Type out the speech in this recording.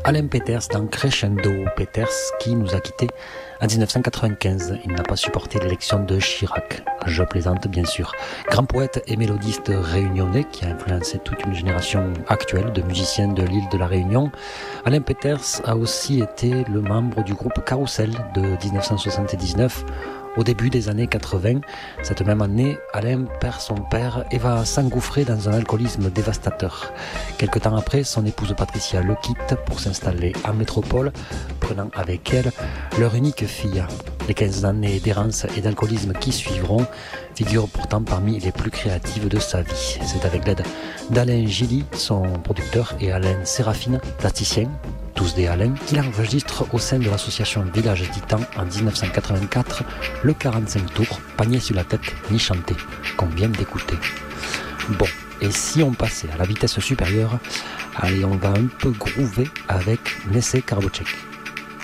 Alain Peters dans Crescendo. Peters qui nous a quittés en 1995. Il n'a pas supporté l'élection de Chirac. Je plaisante bien sûr. Grand poète et mélodiste réunionnais qui a influencé toute une génération actuelle de musiciens de l'île de la Réunion. Alain Peters a aussi été le membre du groupe Carousel de 1979. Au début des années 80, cette même année, Alain perd son père et va s'engouffrer dans un alcoolisme dévastateur. Quelque temps après, son épouse Patricia le quitte pour s'installer en métropole, prenant avec elle leur unique fille. Les 15 années d'errance et d'alcoolisme qui suivront figurent pourtant parmi les plus créatives de sa vie. C'est avec l'aide d'Alain Gilly, son producteur, et Alain Séraphine, plasticien, tous des Alain, qu'il enregistre au sein de l'association Village Titan en 1984 le 45 tours, panier sur la tête, ni chanté, qu'on vient d'écouter. Bon, et si on passait à la vitesse supérieure, allez, on va un peu groover avec Nessé Karbocek.